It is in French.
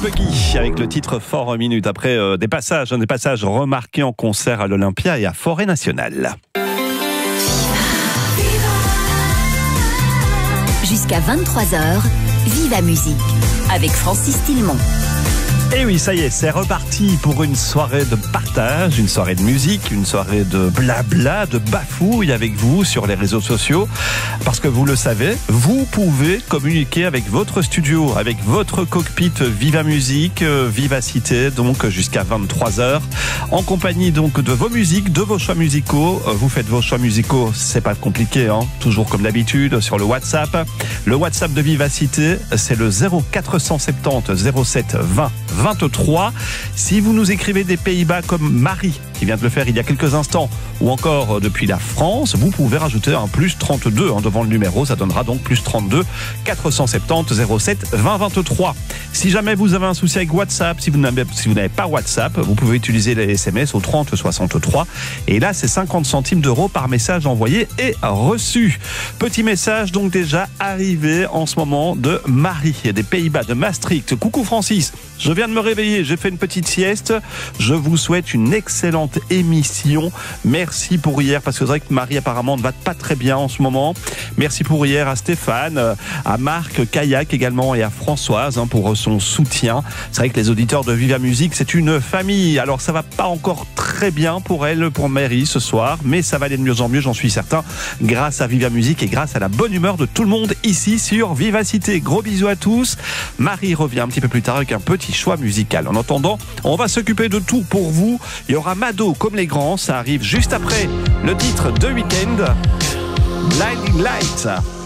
Puggy avec le titre Fort Minute après des passages remarqués en concert à l'Olympia et à Forêt Nationale. Jusqu'à 23h, Viva Musique avec Francis Tillemont. Et oui, ça y est, c'est reparti pour une soirée de partage, une soirée de musique, une soirée de blabla, de bafouille avec vous sur les réseaux sociaux. Parce que vous le savez, vous pouvez communiquer avec votre studio, avec votre cockpit Viva Musique, Vivacité, donc jusqu'à 23h. En compagnie donc de vos musiques, de vos choix musicaux. Vous faites vos choix musicaux, c'est pas compliqué, hein. Toujours comme d'habitude sur le WhatsApp. Le WhatsApp de Vivacité, c'est le 0470 07 20 23. Si vous nous écrivez des Pays-Bas comme Marie, qui vient de le faire il y a quelques instants, ou encore depuis la France, vous pouvez rajouter un plus 32 devant le numéro. Ça donnera donc plus 32 470 07 20 23. Si jamais vous avez un souci avec WhatsApp, si vous n'avez pas WhatsApp, vous pouvez utiliser les SMS au 30 63. Et là, c'est 50 centimes d'euros par message envoyé et reçu. Petit message donc déjà arrivé en ce moment de Marie, des Pays-Bas, de Maastricht. Coucou Francis, je viens de me réveiller, j'ai fait une petite sieste. Je vous souhaite une excellente émission. Merci pour hier, parce que c'est vrai que Marie apparemment ne va pas très bien en ce moment. Merci pour hier à Stéphane, à Marc, Kayak également et à Françoise pour son soutien. C'est vrai que les auditeurs de Viva Musique, c'est une famille. Alors ça va pas encore très bien pour elle, pour Mary ce soir, mais ça va aller de mieux en mieux, j'en suis certain, grâce à Viva Musique et grâce à la bonne humeur de tout le monde ici sur Vivacité. Gros bisous à tous. Marie revient un petit peu plus tard avec un petit choix musical. En attendant, on va s'occuper de tout pour vous. Il y aura Mado comme les grands, ça arrive juste après le titre de Weekend, Blinding Lights.